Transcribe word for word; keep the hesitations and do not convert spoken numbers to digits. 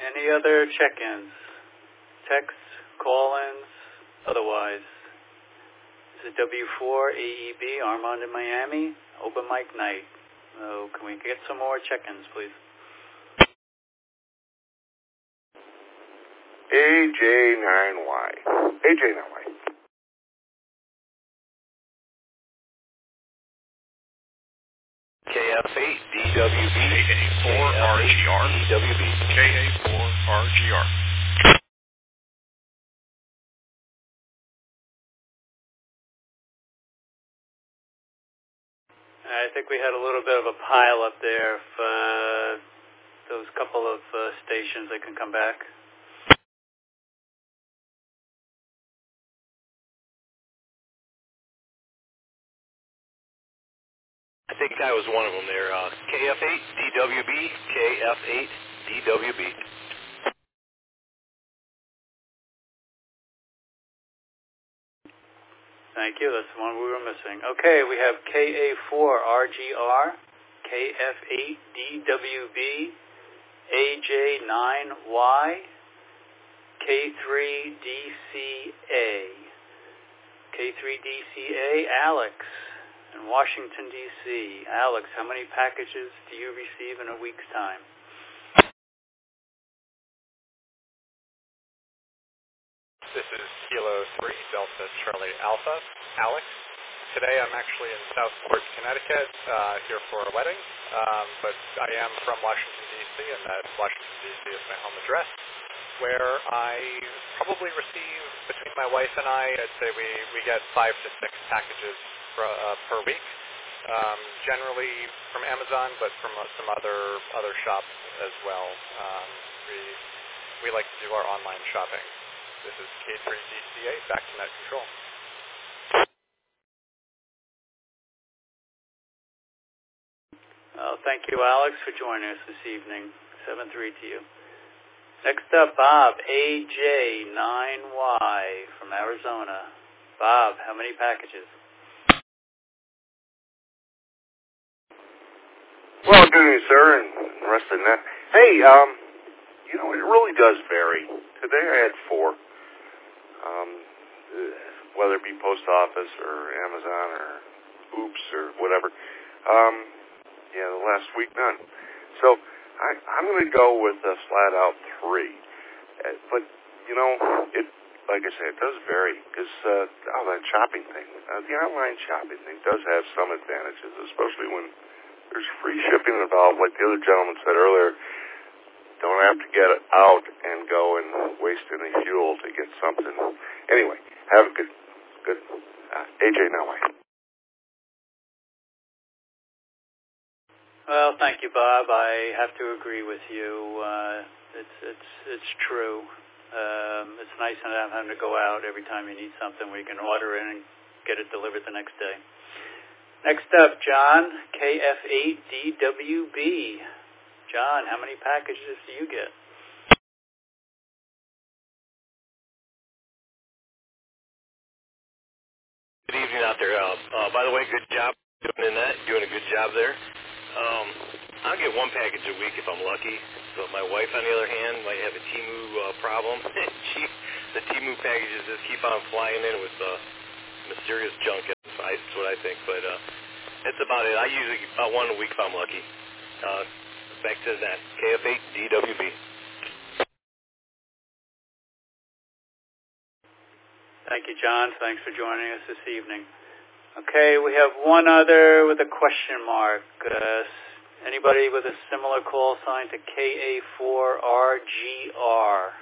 Any other check-ins? Texts, call-ins, otherwise? This is W four A E B, Armand in Miami, open mic night. So can we get some more check-ins, please? A J nine Y. A J nine Y. K F eight D W B. K A four R G R. D W B. K A four R G R. I think we had a little bit of a pile up there. If uh, those couple of uh, stations that can come back. I think I was one of them there. Uh, K F eight D W B. K F eight D W B. Thank you. That's the one we were missing. Okay, we have K A four R G R, K F eight D W B, A J nine Y, K three D C A. K three D C A, Alex in Washington, D C Alex, how many packages do you receive in a week's time? This is Kilo three, Delta Charlie Alpha, Alex. Today I'm actually in Southport, Connecticut, uh, here for a wedding, um, but I am from Washington, D C, and that Washington, D C is my home address, where I probably receive, between my wife and I, I'd say we, we get five to six packages per, uh, per week, um, generally from Amazon, but from uh, some other other shops as well. Um, we, we like to do our online shopping. This is K three D C A, back to net control. Well, thank you, Alex, for joining us this evening. seven three to you. Next up, Bob, A J nine Y from Arizona. Bob, how many packages? Well, good evening, sir, and the rest of that. Hey, um, you know, it really does vary. Today I had four. Um, whether it be post office or Amazon or Oops or whatever. Um, yeah, the last week, none. So I, I'm going to go with a flat out three. Uh, but, you know, it, like I said, it does vary because, uh, oh, that shopping thing, uh, the online shopping thing does have some advantages, especially when there's free shipping involved, like the other gentleman said earlier. Don't have to get out and go and waste any fuel to get something. Anyway, have a good, good, uh, A J now. Well, thank you, Bob. I have to agree with you. Uh, it's it's it's true. Um, it's nice not having to go out every time you need something where you can order it and get it delivered the next day. Next up, John, K F eight D W B. John, how many packages do you get? Good evening out there. Uh, uh, by the way, good job doing that. Doing a good job there. Um, I'll get one package a week if I'm lucky. But my wife, on the other hand, might have a Temu uh, problem. she, the Temu packages just keep on flying in with uh, mysterious junk. That's what I think. But uh, that's about it. I usually get about one a week if I'm lucky. Uh, back to that. K F eight D W B. Thank you, John. Thanks for joining us this evening. Okay, we have one other with a question mark. Uh, anybody with a similar call sign to K A four R G R?